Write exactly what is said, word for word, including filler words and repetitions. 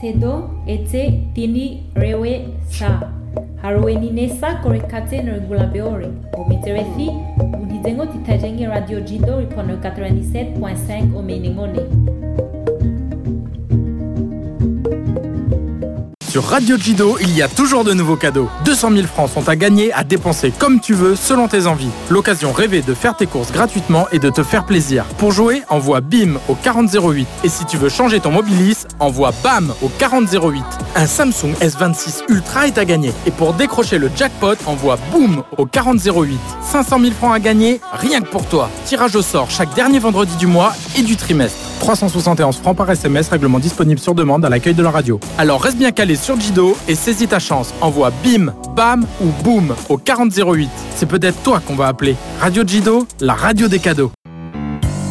Tedo ete tini rewe sa. Harueni nesa korekate nergula beori. Au meterefi, unidengo titajengi Radio Jido ripono quatre-vingt-dix-sept point cinq au Meningone. Sur Radio Jido, il y a toujours de nouveaux cadeaux. deux cent mille francs sont à gagner, à dépenser comme tu veux, selon tes envies. L'occasion rêvée de faire tes courses gratuitement et de te faire plaisir. Pour jouer, envoie BIM au quarante zéro huit. Et si tu veux changer ton Mobilis, envoie BAM au quarante zéro huit. Un Samsung S vingt-six Ultra est à gagner. Et pour décrocher le jackpot, envoie BOOM au quarante zéro huit. cinq cent mille francs à gagner, rien que pour toi. Tirage au sort chaque dernier vendredi du mois et du trimestre. trois cent soixante et onze francs par S M S, règlement disponible sur demande à l'accueil de la radio. Alors reste bien calé sur Jido et saisis ta chance. Envoie BIM, BAM ou BOOM au quarante zéro huit. C'est peut-être toi qu'on va appeler. Radio Jido, la radio des cadeaux.